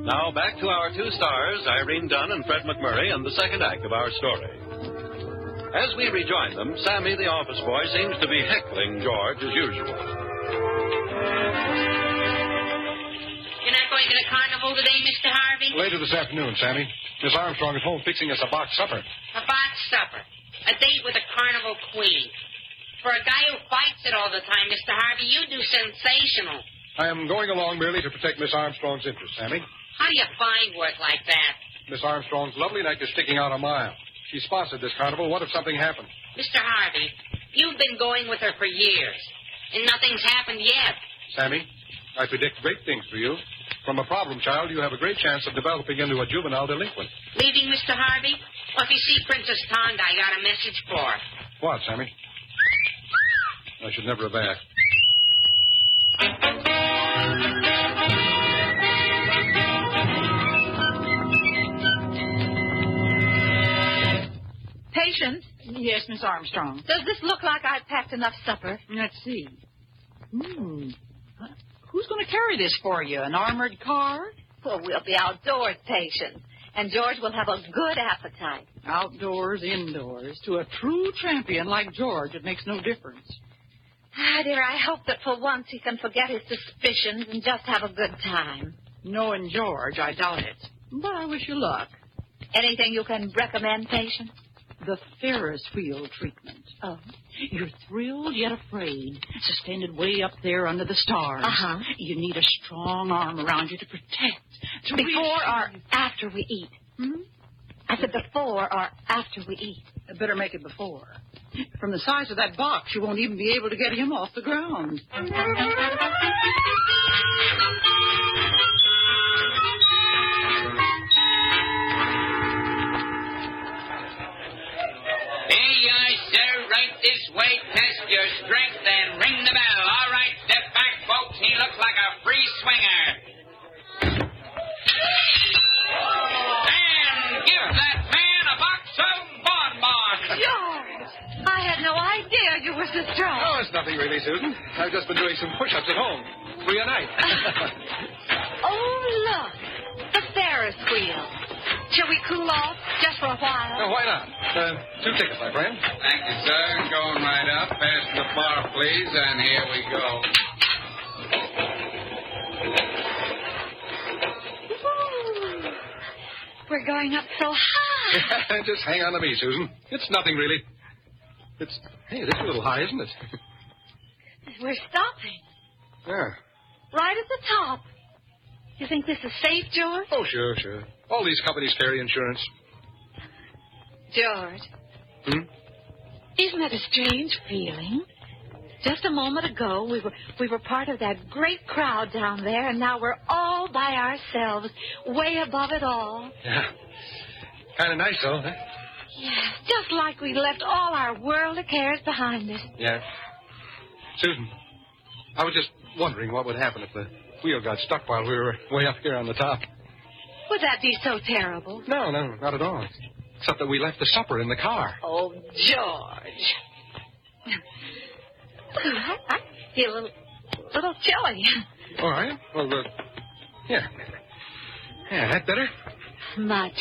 Now back to our two stars, Irene Dunn and Fred McMurray, and the second act of our story. As we rejoin them, Sammy, the office boy, seems to be heckling George as usual. You're not going to the carnival today, Mr. Harvey? Later this afternoon, Sammy. Miss Armstrong is home fixing us a box supper. A box supper. A date with a carnival queen. For a guy who fights it all the time, Mr. Harvey, you do sensational. I am going along merely to protect Miss Armstrong's interest, Sammy. How do you find work like that? Miss Armstrong's lovely neck is sticking out a mile. She sponsored this carnival. What if something happened? Mr. Harvey, you've been going with her for years, and nothing's happened yet. Sammy, I predict great things for you. From a problem child, you have a great chance of developing into a juvenile delinquent. Leaving, Mr. Harvey? Well, if you see Princess Tonga, I got a message for her. What, Sammy? I should never have asked. Patient, Yes, Miss Armstrong. does this look like I packed enough supper? Let's see. Who's going to carry this for you? An armored car? Well, we'll be outdoors, patient. And George will have a good appetite. Outdoors, indoors. To a true champion like George, it makes no difference. Ah, dear, I hope that for once he can forget his suspicions and just have a good time. Knowing George, I doubt it. But I wish you luck. Anything you can recommend, patient? The Ferris wheel treatment. Oh. You're thrilled yet afraid, suspended way up there under the stars. Uh-huh. You need a strong arm around you to protect. Before or after we eat? I said before or after we eat. Better make it before. From the size of that box, you won't even be able to get him off the ground. Here you are, sir. Right this way. Test your strength and ring the bell. All right, step back, folks. He looks like a free swinger. And give that man a box of bonbons. George, I had no idea you were so strong. Oh, it's nothing really, Susan. I've just been doing some push-ups at home. 3 a night. Oh, look. The Ferris wheel. Shall we cool off just for a while? Oh, why not? 2 tickets, my friend. Thank you, sir. Going right up. Pass the bar, please, and here we go. Ooh. We're going up so high. Just hang on to me, Susan. It's nothing, really. Hey, this is a little high, isn't it? We're stopping. Yeah. Right at the top. You think this is safe, George? Oh, sure. All these companies carry insurance. George. Isn't it a strange feeling? Just a moment ago, we were part of that great crowd down there, and now we're all by ourselves, way above it all. Yeah. Kind of nice, though, huh? Yeah, just like we left all our world of cares behind us. Yeah. Susan, I was just wondering what would happen if the wheel got stuck while we were way up here on the top. Would that be so terrible? No, not at all. Except that we left the supper in the car. Oh, George. I feel a little chilly. All right. Well, yeah. Yeah, that better? Much.